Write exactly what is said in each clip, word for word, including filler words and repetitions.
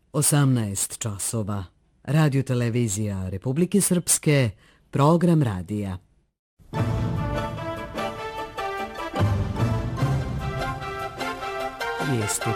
osamnaest časova. Radio televizija Republike Srpske, program radija. Vijesti.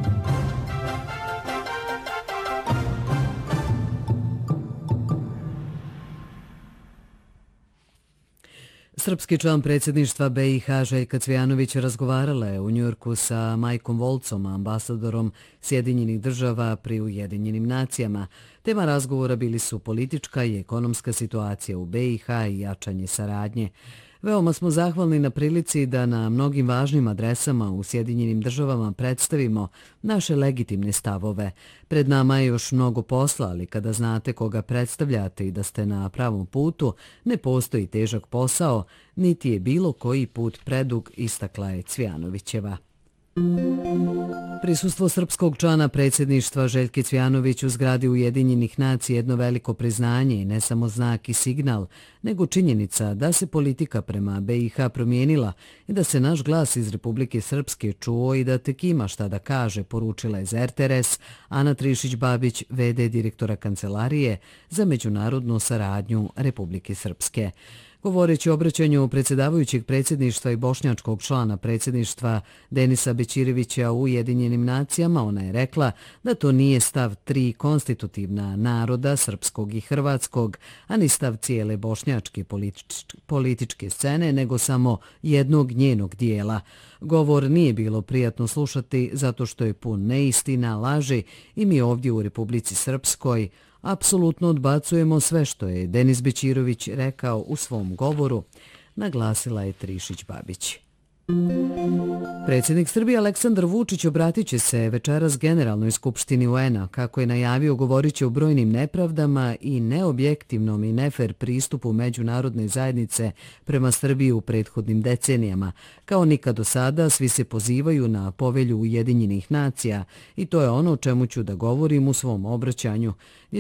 Srpski član predsjedništva be i ha Željka Cvijanović razgovarala je u Njujorku sa Mikeom Woltzom, ambasadorom Sjedinjenih država pri Ujedinjenim nacijama. Tema razgovora bili su politička i ekonomska situacija u be i ha i jačanje saradnje. Veoma smo zahvalni na prilici da na mnogim važnim adresama u Sjedinjenim državama predstavimo naše legitimne stavove. Pred nama je još mnogo posla, ali kada znate koga predstavljate i da ste na pravom putu, ne postoji težak posao, niti je bilo koji put predug, istakla je Cvijanovićeva. Prisustvo srpskog člana predsjedništva Željke Cvijanović u zgradi Ujedinjenih nacija jedno veliko priznanje i ne samo znak i signal, nego činjenica da se politika prema be i ha promijenila i da se naš glas iz Republike Srpske čuo i da tek ima šta da kaže, poručila je za er te er es Ana Trišić-Babić, ve de direktora Kancelarije za međunarodnu saradnju Republike Srpske. Govoreći o obraćanju predsjedavajućeg predsjedništva i bošnjačkog člana predsjedništva Denisa Bećirevića u Ujedinjenim nacijama, ona je rekla da to nije stav tri konstitutivna naroda, srpskog i hrvatskog, a ni stav cijele bošnjačke politič, političke scene, nego samo jednog njenog dijela. Govor nije bilo prijatno slušati zato što je pun neistina, laži i mi ovdje u Republici Srpskoj apsolutno odbacujemo sve što je Denis Bećirović rekao u svom govoru, naglasila je Trišić-Babić. Predsjednik Srbije Aleksandar Vučić obratit će se večeras Generalnoj skupštini u en a. Kako je najavio, govorit će o brojnim nepravdama i neobjektivnom i nefer pristupu međunarodne zajednice prema Srbiji u prethodnim decenijama. Kao nikad do sada, svi se pozivaju na povelju Ujedinjenih nacija i to je ono o čemu ću da govorim u svom obraćanju,